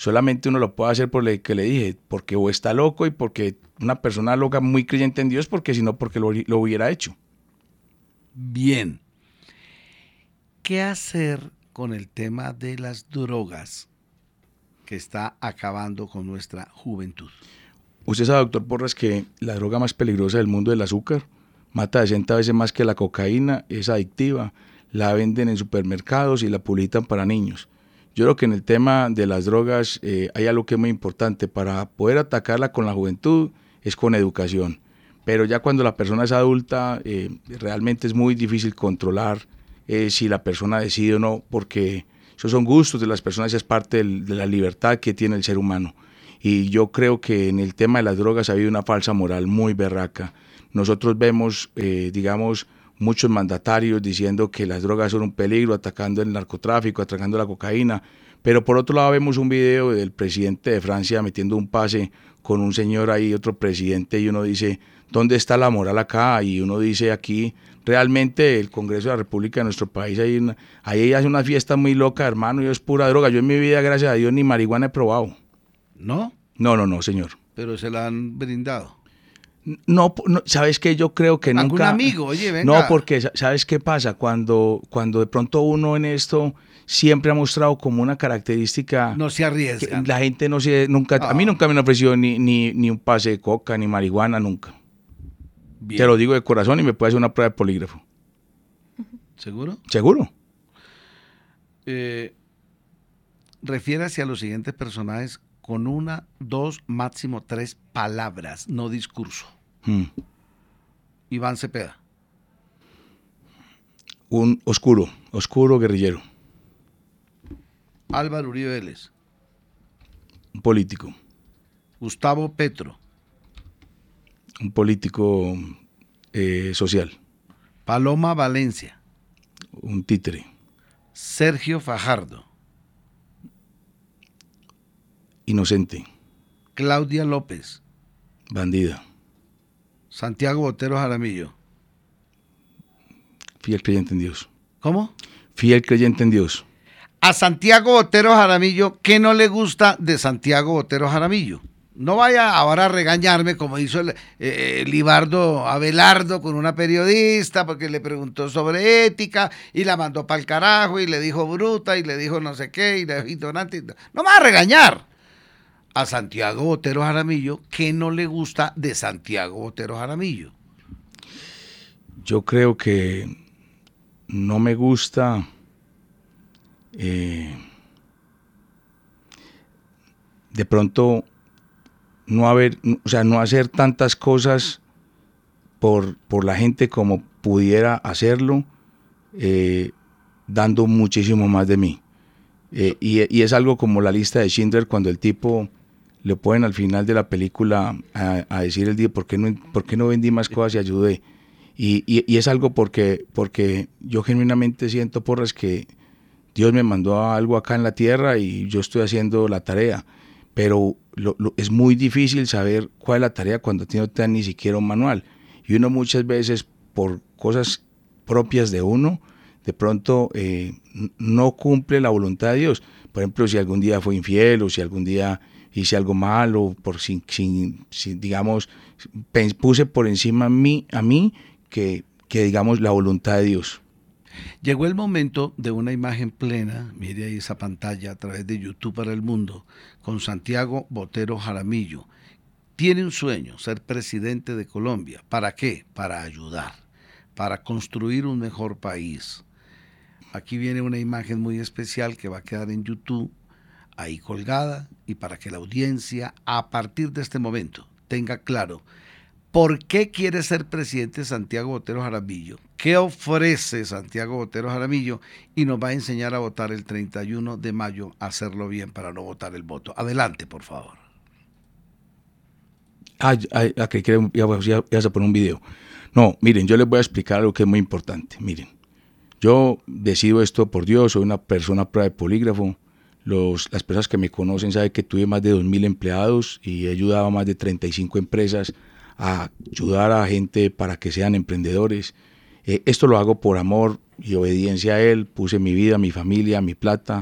solamente uno lo puede hacer por lo que le dije, porque o está loco y porque una persona loca muy creyente en Dios, porque si no, porque lo, lo hubiera hecho. Bien. ¿Qué hacer con el tema de las drogas que está acabando con nuestra juventud? Usted sabe, doctor Porras, que la droga más peligrosa del mundo es el azúcar. Mata sesenta veces más que la cocaína, es adictiva, la venden en supermercados y la publicitan para niños. Yo creo que en el tema de las drogas eh, hay algo que es muy importante. Para poder atacarla con la juventud es con educación. Pero ya cuando la persona es adulta, eh, realmente es muy difícil controlar eh, si la persona decide o no, porque esos son gustos de las personas y es parte del, de la libertad que tiene el ser humano. Y yo creo que en el tema de las drogas ha habido una falsa moral muy berraca. Nosotros vemos, eh, digamos, muchos mandatarios diciendo que las drogas son un peligro, atacando el narcotráfico, atacando la cocaína, pero por otro lado vemos un video del presidente de Francia metiendo un pase con un señor ahí, otro presidente, y uno dice, ¿dónde está la moral acá? Y uno dice, aquí realmente el Congreso de la República de nuestro país, ahí, una, ahí hace una fiesta muy loca, hermano, y es pura droga. Yo en mi vida, gracias a Dios, ni marihuana he probado. ¿No? No, no, no, señor. Pero se la han brindado. No, no, ¿sabes qué? Yo creo que ¿Algún nunca... amigo? Oye, venga. No, porque ¿sabes qué pasa? Cuando, cuando de pronto uno en esto siempre ha mostrado como una característica... No se arriesga. La gente no se... nunca Oh. A mí nunca me han ofrecido ni, ni, ni un pase de coca, ni marihuana, nunca. Bien. Te lo digo de corazón y me puede hacer una prueba de polígrafo. ¿Seguro? ¿Seguro? Eh, refiérase a los siguientes personajes con una, dos, máximo tres palabras, no discurso. Hmm. Iván Cepeda. Un oscuro, oscuro guerrillero. Álvaro Uribe Vélez. Un político. Gustavo Petro. Un político eh, social. Paloma Valencia. Un títere. Sergio Fajardo. Inocente. Claudia López. Bandida. Santiago Botero Jaramillo. Fiel creyente en Dios. ¿Cómo? Fiel creyente en Dios. A Santiago Botero Jaramillo, ¿qué no le gusta de Santiago Botero Jaramillo? No vaya ahora a regañarme como hizo el, eh, Libardo Abelardo con una periodista porque le preguntó sobre ética y la mandó para el carajo y le dijo bruta y le dijo no sé qué y le dijo ignorante. No me va a regañar. A Santiago Botero Jaramillo, ¿qué no le gusta de Santiago Botero Jaramillo? Yo creo que no me gusta eh, de pronto no haber, o sea, no hacer tantas cosas por, por la gente como pudiera hacerlo, eh, dando muchísimo más de mí. Eh, y, y es algo como la lista de Schindler, cuando el tipo le ponen al final de la película a, a decir el día, ¿por qué no, por qué no vendí más cosas y ayudé? Y, y, y es algo porque, porque yo genuinamente siento, Porras, que Dios me mandó algo acá en la tierra y yo estoy haciendo la tarea. Pero lo, lo, es muy difícil saber cuál es la tarea cuando no te dan ni siquiera un manual. Y uno muchas veces, por cosas propias de uno, de pronto eh, no cumple la voluntad de Dios. Por ejemplo, si algún día fue infiel o si algún día hice algo malo, por sin, sin, sin digamos, puse por encima a mí, a mí que, que, digamos, la voluntad de Dios. Llegó el momento de una imagen plena, mire ahí esa pantalla a través de YouTube para el mundo, con Santiago Botero Jaramillo. Tiene un sueño, ser presidente de Colombia. ¿Para qué? Para ayudar, para construir un mejor país. Aquí viene una imagen muy especial que va a quedar en YouTube, ahí colgada, y para que la audiencia, a partir de este momento, tenga claro por qué quiere ser presidente Santiago Botero Jaramillo, qué ofrece Santiago Botero Jaramillo, y nos va a enseñar a votar el treinta y uno de mayo, a hacerlo bien para no votar el voto. Adelante, por favor. Ah, ah que ya, ya, ya se pone un video. No, miren, yo les voy a explicar algo que es muy importante. Miren, yo decido esto por Dios, soy una persona a prueba de polígrafo. Los, las personas que me conocen saben que tuve más de dos mil empleados y he ayudado a más de treinta y cinco empresas a ayudar a gente para que sean emprendedores. Eh, esto lo hago por amor y obediencia a Él. Puse mi vida, mi familia, mi plata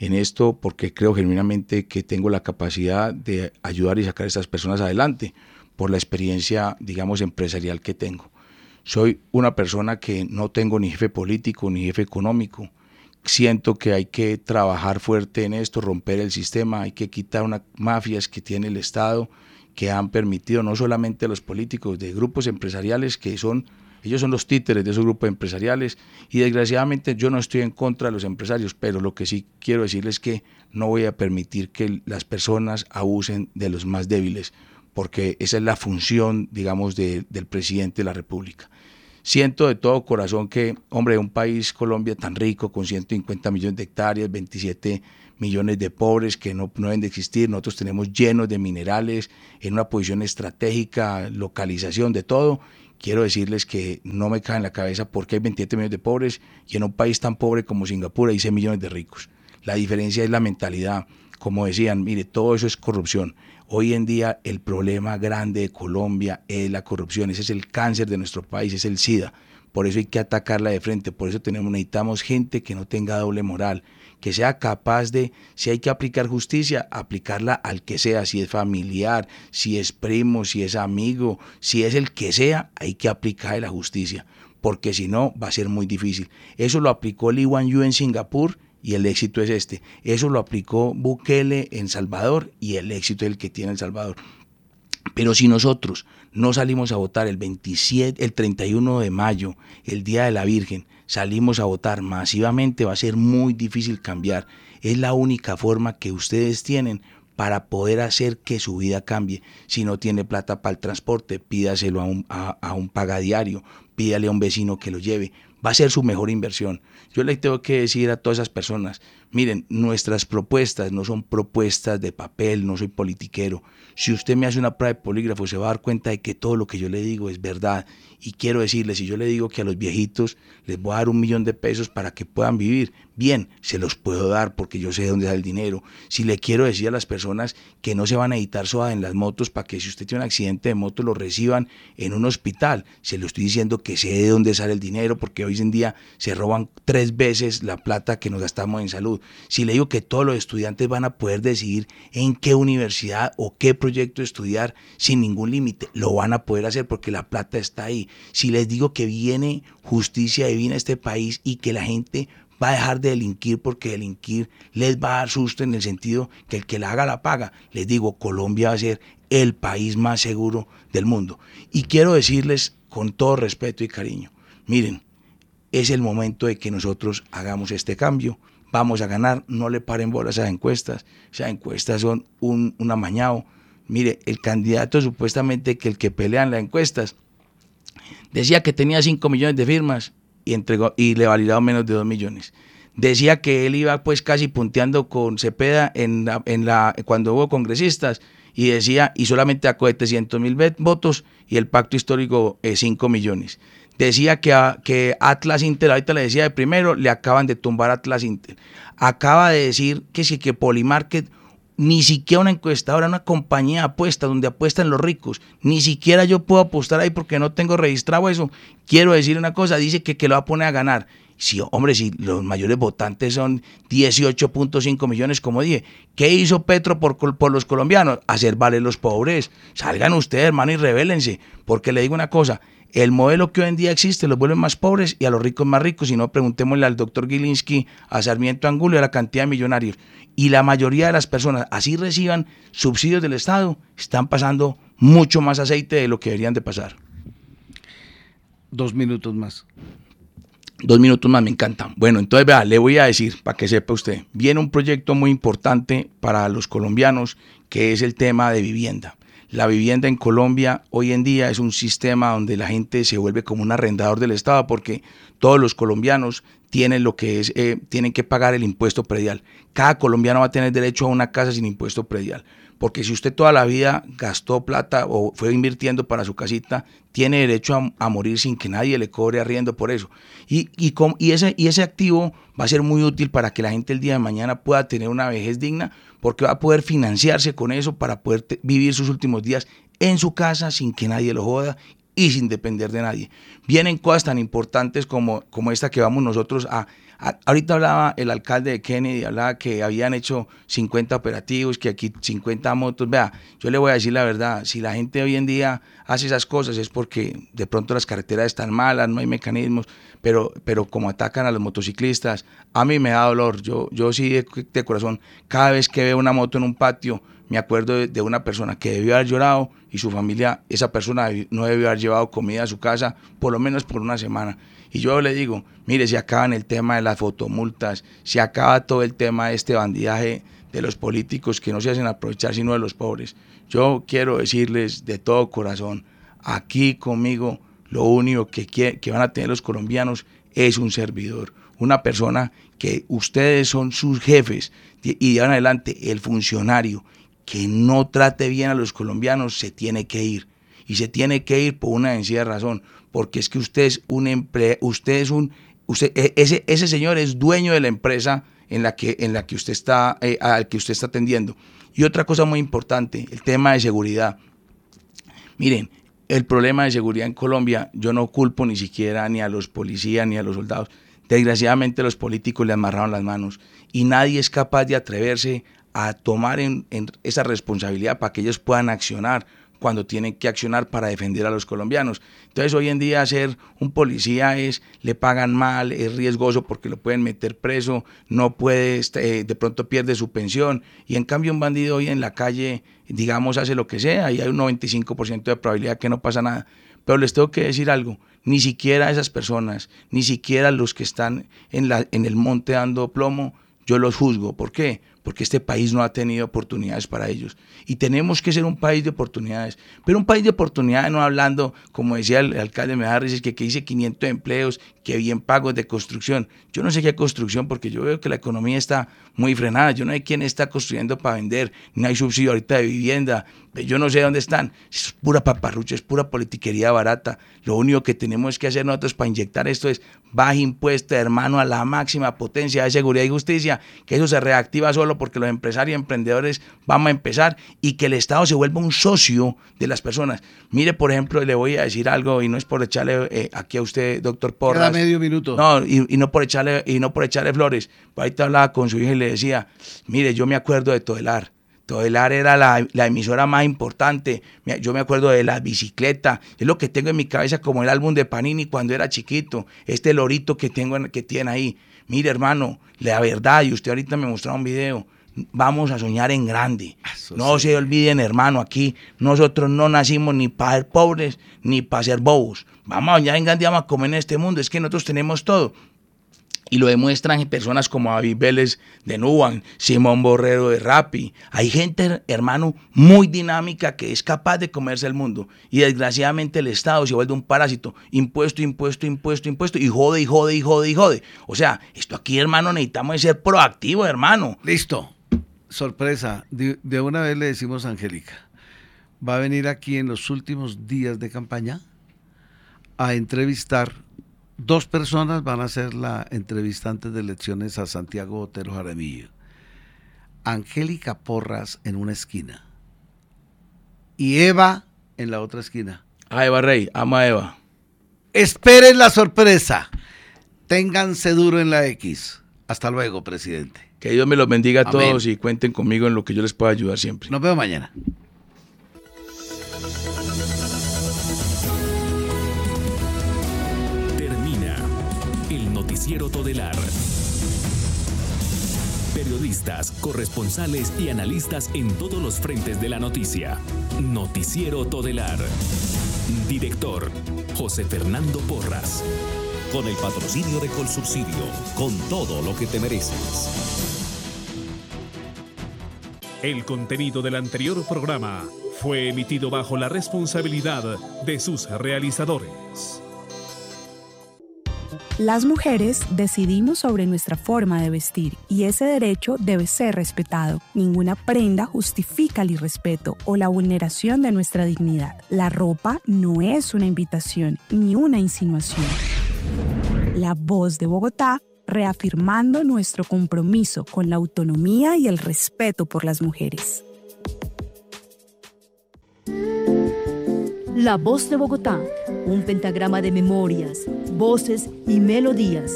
en esto porque creo genuinamente que tengo la capacidad de ayudar y sacar a estas personas adelante por la experiencia, digamos, empresarial que tengo. Soy una persona que no tengo ni jefe político ni jefe económico. Siento que hay que trabajar fuerte en esto, romper el sistema, hay que quitar unas mafias que tiene el Estado, que han permitido no solamente a los políticos, de grupos empresariales que son, ellos son los títeres de esos grupos empresariales, y desgraciadamente yo no estoy en contra de los empresarios, pero lo que sí quiero decirles es que no voy a permitir que las personas abusen de los más débiles, porque esa es la función, digamos, de, del presidente de la República. Siento de todo corazón que, hombre, un país, Colombia, tan rico, con ciento cincuenta millones de hectáreas, veintisiete millones de pobres que no, no deben de existir, nosotros tenemos llenos de minerales, en una posición estratégica, localización, de todo. Quiero decirles que no me cae en la cabeza por qué hay veintisiete millones de pobres y en un país tan pobre como Singapur hay seis millones de ricos. La diferencia es la mentalidad. Como decían, mire, todo eso es corrupción. Hoy en día el problema grande de Colombia es la corrupción, ese es el cáncer de nuestro país, es el SIDA. Por eso hay que atacarla de frente, por eso tenemos, necesitamos gente que no tenga doble moral, que sea capaz de, si hay que aplicar justicia, aplicarla al que sea, si es familiar, si es primo, si es amigo, si es el que sea, hay que aplicar la justicia, porque si no va a ser muy difícil. Eso lo aplicó Lee Kuan Yew en Singapur y el éxito es este. Eso lo aplicó Bukele en Salvador y el éxito es el que tiene El Salvador. Pero si nosotros no salimos a votar el veintisiete, el treinta y uno de mayo, el Día de la Virgen, salimos a votar masivamente, va a ser muy difícil cambiar. Es la única forma que ustedes tienen para poder hacer que su vida cambie. Si no tiene plata para el transporte, pídaselo a un, a, a un pagadiario, pídale a un vecino que lo lleve. Va a ser su mejor inversión. Yo le tengo que decir a todas esas personas, miren, nuestras propuestas no son propuestas de papel, no soy politiquero. Si usted me hace una prueba de polígrafo, se va a dar cuenta de que todo lo que yo le digo es verdad. Y quiero decirle, si yo le digo que a los viejitos les voy a dar un millón de pesos para que puedan vivir, bien, se los puedo dar porque yo sé de dónde sale el dinero. Si le quiero decir a las personas que no se van a editar soda en las motos para que si usted tiene un accidente de moto lo reciban en un hospital, se lo estoy diciendo que sé de dónde sale el dinero porque hoy en día se roban tres veces la plata que nos gastamos en salud. Si le digo que todos los estudiantes van a poder decidir en qué universidad o qué proyecto estudiar sin ningún límite, lo van a poder hacer porque la plata está ahí. Si les digo que viene justicia divina a este país y que la gente va a dejar de delinquir porque delinquir les va a dar susto en el sentido que el que la haga la paga, les digo, Colombia va a ser el país más seguro del mundo. Y quiero decirles con todo respeto y cariño, miren, es el momento de que nosotros hagamos este cambio, vamos a ganar, no le paren bolas a esas encuestas, esas encuestas son un, un amañado. Mire, el candidato supuestamente que el que pelea en las encuestas decía que tenía cinco millones de firmas y entregó y le validaron menos de dos millones. Decía que él iba pues casi punteando con Cepeda en la, en la, cuando hubo congresistas y decía, y solamente sacó setecientos mil votos y el pacto histórico es cinco millones. Decía que, a, que Atlas Inter, ahorita le decía de primero, le acaban de tumbar Atlas Inter. Acaba de decir que sí, que Polymarket, ni siquiera una encuestadora, una compañía de apuestas donde apuestan los ricos, ni siquiera yo puedo apostar ahí porque no tengo registrado eso. Quiero decir una cosa, dice que, que lo va a poner a ganar. Sí, hombre, si los mayores votantes son dieciocho punto cinco millones, como dije, ¿qué hizo Petro por, por los colombianos? Hacer valer los pobres. Salgan ustedes, hermano, y rebélense, porque le digo una cosa, el modelo que hoy en día existe los vuelve más pobres y a los ricos más ricos, si no preguntémosle al doctor Gilinski, a Sarmiento Angulo y a la cantidad de millonarios. Y la mayoría de las personas, así reciban subsidios del Estado, están pasando mucho más aceite de lo que deberían de pasar. Dos minutos más. Dos minutos más, me encanta. Bueno, entonces vea, le voy a decir, para que sepa usted, viene un proyecto muy importante para los colombianos, que es el tema de vivienda. La vivienda en Colombia hoy en día es un sistema donde la gente se vuelve como un arrendador del Estado porque todos los colombianos tienen lo que es, eh, tienen que pagar el impuesto predial. Cada colombiano va a tener derecho a una casa sin impuesto predial. Porque si usted toda la vida gastó plata o fue invirtiendo para su casita, tiene derecho a, a morir sin que nadie le cobre arriendo por eso. Y, y, con, y, ese, y ese activo va a ser muy útil para que la gente el día de mañana pueda tener una vejez digna, porque va a poder financiarse con eso para poder te, vivir sus últimos días en su casa sin que nadie lo joda y sin depender de nadie. Vienen cosas tan importantes como, como esta que vamos nosotros a, a... Ahorita hablaba el alcalde de Kennedy, hablaba que habían hecho cincuenta operativos, que aquí cincuenta motos. Vea, yo le voy a decir la verdad, si la gente hoy en día hace esas cosas es porque de pronto las carreteras están malas, no hay mecanismos, pero, pero como atacan a los motociclistas, a mí me da dolor. Yo, yo sí de, de corazón, cada vez que veo una moto en un patio, me acuerdo de, de una persona que debió haber llorado y su familia, esa persona no debió haber llevado comida a su casa, por lo menos por una semana. Y yo le digo, mire, se acaban el tema de las fotomultas, se acaba todo el tema de este bandidaje de los políticos que no se hacen aprovechar sino de los pobres. Yo quiero decirles de todo corazón, aquí conmigo lo único que, quiere, que van a tener los colombianos es un servidor, una persona que ustedes son sus jefes y de ahora en adelante el funcionario que no trate bien a los colombianos se tiene que ir. Y se tiene que ir por una sencilla razón, porque es que usted es un emple, usted es un, usted, ese, ese señor es dueño de la empresa en la que, en la que usted está, eh, al que usted está atendiendo. Y otra cosa muy importante, el tema de seguridad. Miren, el problema de seguridad en Colombia, yo no culpo ni siquiera ni a los policías ni a los soldados. Desgraciadamente los políticos le amarraron las manos y nadie es capaz de atreverse a tomar en, en esa responsabilidad para que ellos puedan accionar cuando tienen que accionar para defender a los colombianos. Entonces hoy en día ser un policía es, le pagan mal, es riesgoso porque lo pueden meter preso, no puede, eh, de pronto pierde su pensión, y en cambio un bandido hoy en la calle, digamos, hace lo que sea y hay un noventa y cinco por ciento de probabilidad que no pasa nada. Pero les tengo que decir algo, ni siquiera esas personas, ni siquiera los que están en, la, en el monte dando plomo, yo los juzgo. ¿Por qué? Porque este país no ha tenido oportunidades para ellos. Y tenemos que ser un país de oportunidades. Pero un país de oportunidades no hablando, como decía el, el alcalde, me da risa, que, que dice quinientos empleos, que bien pagos de construcción. Yo no sé qué construcción, porque yo veo que la economía está muy frenada. Yo no sé quién está construyendo para vender, no hay subsidio ahorita de vivienda. Yo no sé dónde están. Es pura paparrucha, es pura politiquería barata. Lo único que tenemos que hacer nosotros para inyectar esto es baja impuesto, hermano, a la máxima potencia de seguridad y justicia, que eso se reactiva solo porque los empresarios y emprendedores vamos a empezar, y que el Estado se vuelva un socio de las personas. Mire, por ejemplo, le voy a decir algo, y no es por echarle eh, aquí a usted, doctor Porras. Queda medio minuto. No, y, y, no por echarle, y no por echarle flores. Ahorita hablaba con su hija y le decía, mire, yo me acuerdo de Todelar. Todelar era la, la emisora más importante. Yo me acuerdo de la bicicleta. Es lo que tengo en mi cabeza como el álbum de Panini cuando era chiquito. Este lorito que tengo que tiene ahí. Mire, hermano, la verdad, y usted ahorita me mostraba un video, vamos a soñar en grande. Eso no sí. Se olviden, hermano, aquí nosotros no nacimos ni para ser pobres ni para ser bobos. Vamos a soñar en grande, vamos a comer en este mundo. Es que nosotros tenemos todo. Y lo demuestran personas como David Vélez de Nubank, Simón Borrero de Rappi. Hay gente, hermano, muy dinámica que es capaz de comerse el mundo. Y desgraciadamente el Estado se vuelve un parásito. Impuesto, impuesto, impuesto, impuesto. Y jode, y jode, y jode, y jode. O sea, esto aquí, hermano, necesitamos ser proactivos, hermano. Listo. Sorpresa. De, de una vez le decimos a Angélica, va a venir aquí en los últimos días de campaña a entrevistar. Dos personas van a ser la entrevista antes de elecciones a Santiago Otero Jaramillo. Angélica Porras en una esquina y Eva en la otra esquina. A Eva Rey, amo a Eva. Esperen la sorpresa. Ténganse duro en la X. Hasta luego, presidente. Que Dios me los bendiga a Amén. Todos y cuenten conmigo en lo que yo les pueda ayudar siempre. Nos vemos mañana. Noticiero Todelar. Periodistas, corresponsales y analistas en todos los frentes de la noticia. Noticiero Todelar. Director, José Fernando Porras. Con el patrocinio de Colsubsidio, con todo lo que te mereces. El contenido del anterior programa fue emitido bajo la responsabilidad de sus realizadores. Las mujeres decidimos sobre nuestra forma de vestir y ese derecho debe ser respetado. Ninguna prenda justifica el irrespeto o la vulneración de nuestra dignidad. La ropa no es una invitación ni una insinuación. La Voz de Bogotá, reafirmando nuestro compromiso con la autonomía y el respeto por las mujeres. La Voz de Bogotá, un pentagrama de memorias, voces y melodías.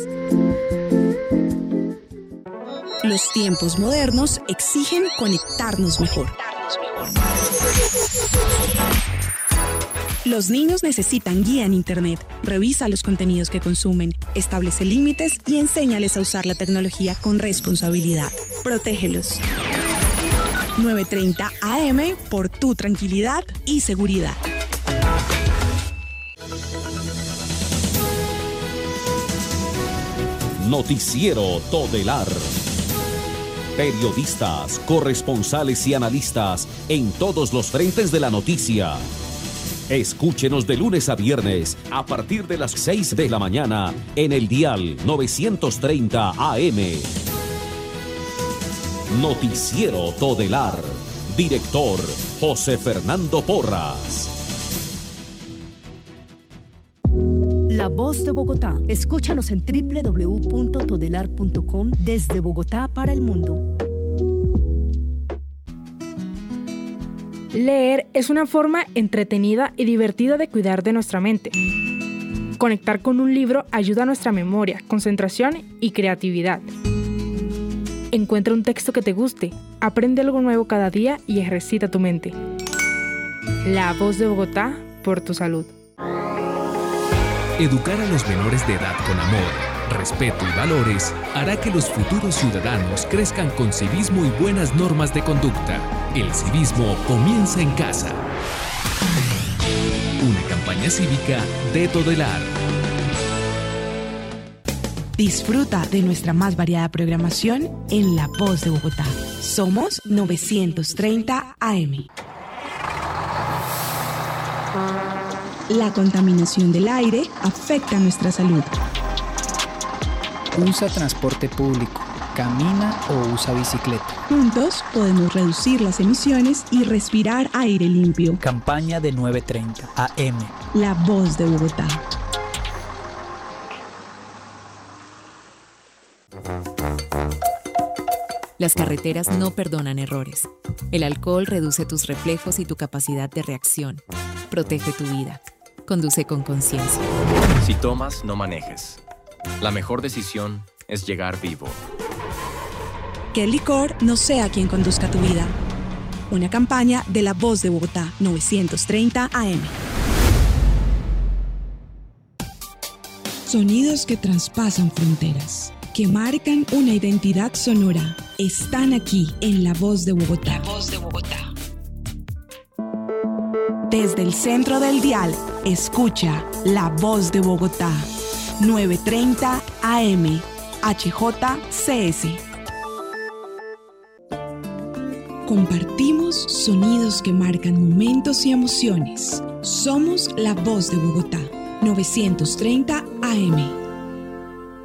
Los tiempos modernos exigen conectarnos mejor. Los niños necesitan guía en Internet. Revisa los contenidos que consumen, establece límites y enséñales a usar la tecnología con responsabilidad. Protégelos. nueve treinta A M por tu tranquilidad y seguridad. Noticiero Todelar. Periodistas, corresponsales y analistas en todos los frentes de la noticia. Escúchenos de lunes a viernes a partir de las seis de la mañana en el dial novecientos treinta A M. Noticiero Todelar. Director José Fernando Porras. La Voz de Bogotá. Escúchanos en doble u doble u doble u punto todelar punto com desde Bogotá para el mundo. Leer es una forma entretenida y divertida de cuidar de nuestra mente. Conectar con un libro ayuda a nuestra memoria, concentración y creatividad. Encuentra un texto que te guste, aprende algo nuevo cada día y ejercita tu mente. La Voz de Bogotá, por tu salud. Educar a los menores de edad con amor, respeto y valores hará que los futuros ciudadanos crezcan con civismo y buenas normas de conducta. El civismo comienza en casa. Una campaña cívica de Todelar. Disfruta de nuestra más variada programación en La Voz de Bogotá. Somos novecientos treinta A M. La contaminación del aire afecta nuestra salud. Usa transporte público, camina o usa bicicleta. Juntos podemos reducir las emisiones y respirar aire limpio. Campaña de nueve treinta A M. La Voz de Bogotá. Las carreteras no perdonan errores. El alcohol reduce tus reflejos y tu capacidad de reacción. Protege tu vida. Conduce con conciencia. Si tomas, no manejes. La mejor decisión es llegar vivo. Que el licor no sea quien conduzca tu vida. Una campaña de La Voz de Bogotá, novecientos treinta A M. Sonidos que traspasan fronteras, que marcan una identidad sonora, están aquí en La Voz de Bogotá. La Voz de Bogotá. Desde el centro del dial, escucha La Voz de Bogotá, novecientos treinta A M, H J C S. Compartimos sonidos que marcan momentos y emociones. Somos La Voz de Bogotá, novecientos treinta A M.